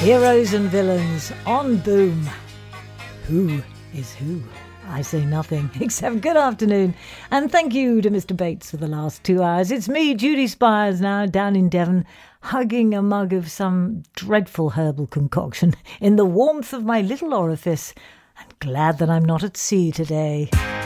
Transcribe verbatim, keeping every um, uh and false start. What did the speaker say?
Heroes and villains on Boom. Who is who? I say nothing except good afternoon and thank you to Mister Bates for the last two hours. It's me, Judy Spires, now down in Devon, hugging a mug of some dreadful herbal concoction in the warmth of my little orifice. I'm glad that I'm not at sea today.